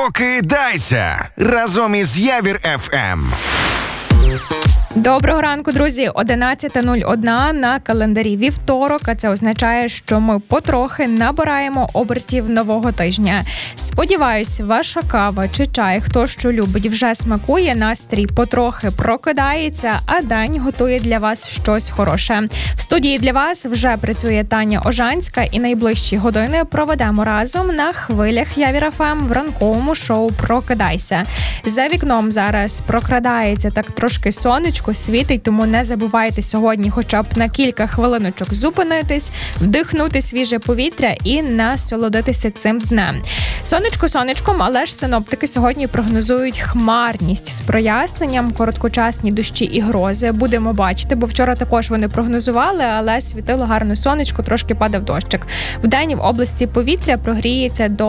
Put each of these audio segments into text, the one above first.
Прокидайся разом із Явір ФМ. Доброго ранку, друзі. 11:01 на календарі вівторок, а це означає, що ми потрохи набираємо обертів нового тижня. Сподіваюсь, ваша кава чи чай, хто що любить, вже смакує, настрій потрохи прокидається, а день готує для вас щось хороше. В студії для вас вже працює Таня Ожанська, і найближчі години проведемо разом на хвилях Явір ФМ в ранковому шоу «Прокидайся». За вікном зараз прокрадається так трошки сонечко, світить, тому не забувайте сьогодні хоча б на кілька хвилиночок зупинитись, вдихнути свіже повітря і насолодитися цим днем. Сонечко сонечком, але ж синоптики сьогодні прогнозують хмарність з проясненням, короткочасні дощі і грози. Будемо бачити, бо вчора також вони прогнозували, але світило гарно сонечко, трошки падав дощик. Вдень в області повітря прогріється до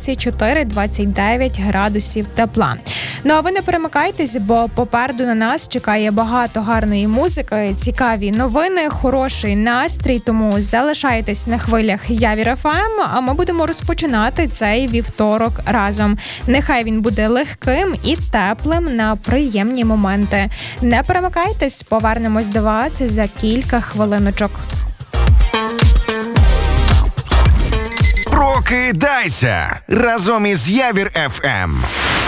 24-29 градусів тепла. Ну а ви не перемикайтесь, бо попереду на нас чекає багато гарної музики, цікаві новини, хороший настрій, тому залишайтесь на хвилях Явір ФМ, а ми будемо розпочинати цей вівторок разом. Нехай він буде легким і теплим на приємні моменти. Не перемикайтесь, повернемось до вас за кілька хвилиночок. Прокидайся разом із Явір ФМ.